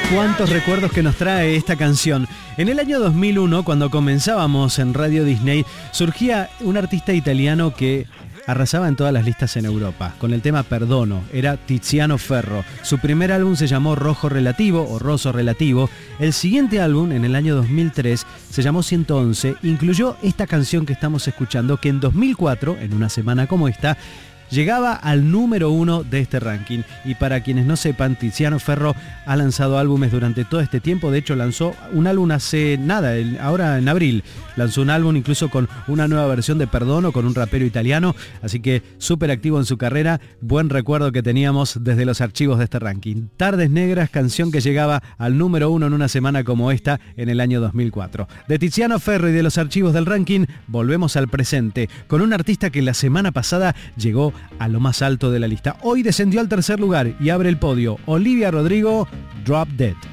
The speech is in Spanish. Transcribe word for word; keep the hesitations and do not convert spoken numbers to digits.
Cuántos recuerdos que nos trae esta canción. En el año dos mil uno, cuando comenzábamos en Radio Disney, surgía un artista italiano que arrasaba en todas las listas en Europa, con el tema Perdono. Era Tiziano Ferro. Su primer álbum se llamó Rojo Relativo o Rosso Relativo. El siguiente álbum, en el año dos mil tres, se llamó ciento once. Incluyó esta canción que estamos escuchando, que en dos mil cuatro, en una semana como esta, llegaba al número uno de este ranking. Y para quienes no sepan, Tiziano Ferro ha lanzado álbumes durante todo este tiempo. De hecho, lanzó un álbum hace nada, ahora en abril. Lanzó un álbum incluso con una nueva versión de Perdono, con un rapero italiano. Así que súper activo en su carrera. Buen recuerdo que teníamos desde los archivos de este ranking. Tardes Negras, canción que llegaba al número uno en una semana como esta en el año dos mil cuatro. De Tiziano Ferro y de los archivos del ranking, volvemos al presente, con un artista que la semana pasada llegó a lo más alto de la lista. Hoy descendió al tercer lugar y abre el podio. Olivia Rodrigo, Drop Dead.